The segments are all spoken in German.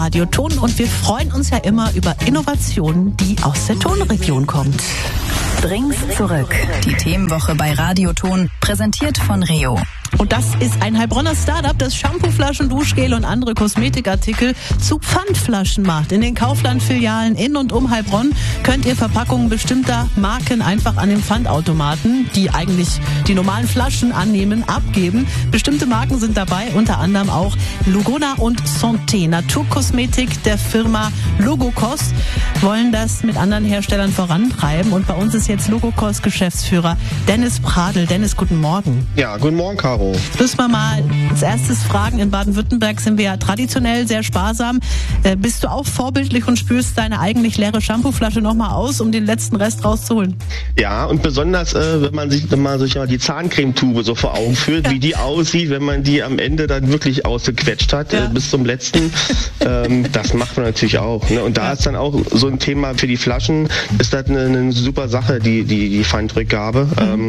Radio Ton und wir freuen uns ja immer über Innovationen, die aus der Tonregion kommen. Bring's zurück. Die Themenwoche bei Radio Ton, präsentiert von Reo. Und das ist ein Heilbronner Startup, das Shampooflaschen, Duschgel und andere Kosmetikartikel zu Pfandflaschen macht. In den Kaufland-Filialen in und um Heilbronn könnt ihr Verpackungen bestimmter Marken einfach an den Pfandautomaten, die eigentlich die normalen Flaschen annehmen, abgeben. Bestimmte Marken sind dabei, unter anderem auch Lugona und Santé. Naturkosmetik der Firma Logokos wollen das mit anderen Herstellern vorantreiben. Und bei uns ist jetzt Logokos Geschäftsführer Dennis Pradl. Dennis, guten Morgen. Ja, guten Morgen, Caro. Müssen wir mal als erstes fragen, in Baden-Württemberg sind wir ja traditionell sehr sparsam. Bist du auch vorbildlich und spürst deine eigentlich leere Shampooflasche nochmal aus, um den letzten Rest rauszuholen? Ja, und besonders, wenn man sich mal die Zahncremetube so vor Augen führt, wie die aussieht, wenn man die am Ende dann wirklich ausgequetscht hat, bis zum letzten. Das macht man natürlich auch. Ne? Und da ist dann auch so ein Thema für die Flaschen, ist das eine super Sache, die Pfandrückgabe.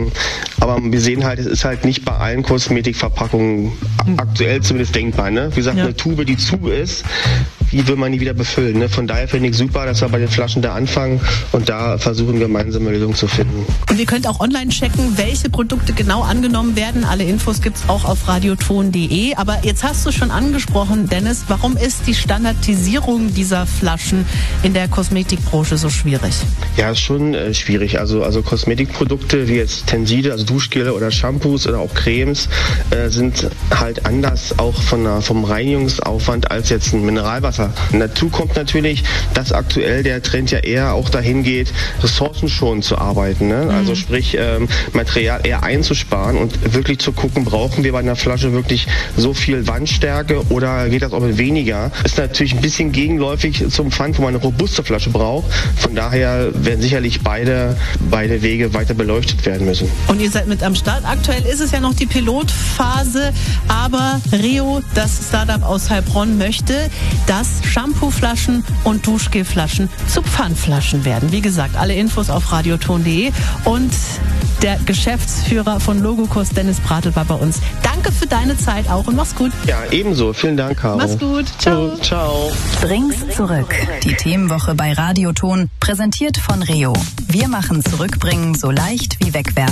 Aber wir sehen halt, es ist halt nicht bei allen Kosmetikverpackungen aktuell zumindest denkbar. Ne? Wie gesagt, eine Tube, die zu ist, die will man nie wieder befüllen. Ne? Von daher finde ich super, dass wir bei den Flaschen da anfangen und da versuchen, gemeinsame Lösungen zu finden. Und ihr könnt auch online checken, welche Produkte genau angenommen werden. Alle Infos gibt's auch auf radioton.de. Aber jetzt hast du schon angesprochen, Dennis, warum ist die Standardisierung dieser Flaschen in der Kosmetikbranche so schwierig? Ja, ist schon schwierig. Also Kosmetikprodukte wie jetzt Tenside, also Duschgele oder Shampoos oder auch Cremes sind halt anders auch vom Reinigungsaufwand als jetzt ein Mineralwasser. Und dazu kommt natürlich, dass aktuell der Trend ja eher auch dahin geht, ressourcenschonend zu arbeiten. Ne? Also sprich, Material eher einzusparen und wirklich zu gucken, brauchen wir bei einer Flasche wirklich so viel Wandstärke oder geht das auch mit weniger? Ist natürlich ein bisschen gegenläufig zum Pfand, wo man eine robuste Flasche braucht. Von daher werden sicherlich beide Wege weiter beleuchtet werden müssen. Und ihr seid mit am Start. Aktuell ist es ja noch die Pilotphase, aber Reo, das Startup aus Heilbronn, möchte, dass Shampooflaschen und Duschgelflaschen zu Pfandflaschen werden. Wie gesagt, alle Infos auf radioton.de und der Geschäftsführer von Logokos, Dennis Pradl, war bei uns. Danke für deine Zeit auch und mach's gut. Ja, ebenso. Vielen Dank, Caro. Mach's gut. Ciao. Ciao. Bring's zurück. Die Themenwoche bei Radio Ton, präsentiert von Reo. Wir machen Zurückbringen so leicht wie wegwerfen.